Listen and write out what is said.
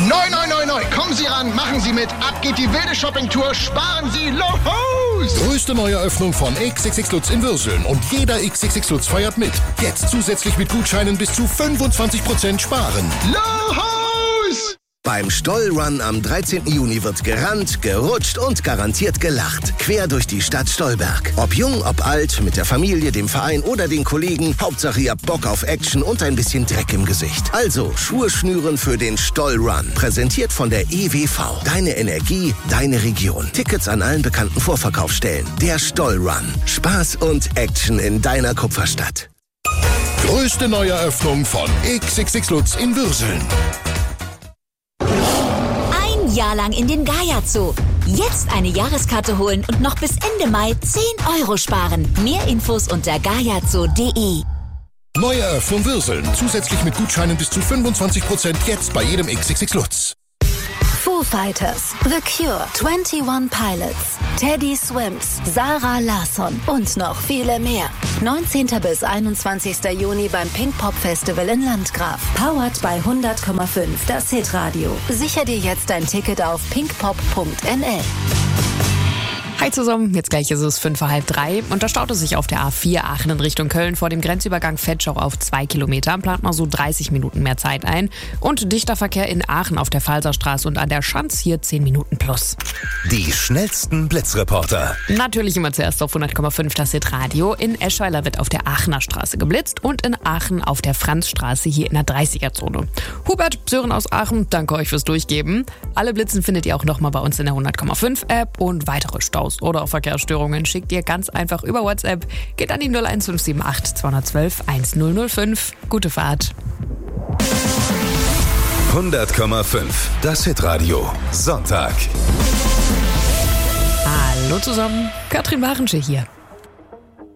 Neu, neu, neu, neu. Kommen Sie ran, machen Sie mit. Ab geht die wilde Shoppingtour. Sparen Sie los. Größte Neueröffnung von XXX Lutz in Würseln. Und jeder XXX Lutz feiert mit. Jetzt zusätzlich mit Gutscheinen bis zu 25% sparen. Los! Beim Stollrun am 13. Juni wird gerannt, gerutscht und garantiert gelacht. Quer durch die Stadt Stolberg. Ob jung, ob alt, mit der Familie, dem Verein oder den Kollegen. Hauptsache ihr habt Bock auf Action und ein bisschen Dreck im Gesicht. Also Schuhe schnüren für den Stollrun. Präsentiert von der EWV. Deine Energie, deine Region. Tickets an allen bekannten Vorverkaufsstellen. Der Stollrun. Spaß und Action in deiner Kupferstadt. Größte Neueröffnung von XXX Lutz in Würseln. Ein Jahr lang in den Gaia Zoo. Jetzt eine Jahreskarte holen und noch bis Ende Mai 10 € sparen. Mehr Infos unter gaiazoo.de. Neueröffnung Würseln. Zusätzlich mit Gutscheinen bis zu 25% jetzt bei jedem XXX Lutz. Foo Fighters, The Cure, 21 Pilots, Teddy Swims, Sarah Larsson und noch viele mehr. 19. bis 21. Juni beim Pink Pop Festival in Landgraf. Powered by 100,5, das Hitradio. Sicher dir jetzt ein Ticket auf pinkpop.nl. Hi zusammen, jetzt gleich ist es 2:55 und da staut es sich auf der A4 Aachen in Richtung Köln vor dem Grenzübergang Vetschau auf 2 Kilometer. Plant man so 30 Minuten mehr Zeit ein. Und dichter Verkehr in Aachen auf der Pfalzerstraße und an der Schanz hier 10 Minuten plus. Die schnellsten Blitzreporter. Natürlich immer zuerst auf 100,5 das Hitradio. In Eschweiler wird auf der Aachener Straße geblitzt und in Aachen auf der Franzstraße hier in der 30er-Zone. Hubert, Sören aus Aachen, danke euch fürs Durchgeben. Alle Blitzen findet ihr auch nochmal bei uns in der 100,5-App und weitere Staus oder auch Verkehrsstörungen schickt ihr ganz einfach über WhatsApp. Geht an die 01578 212 1005. Gute Fahrt. 100,5. Das Hitradio. Sonntag. Hallo zusammen. Katrin Barensche hier.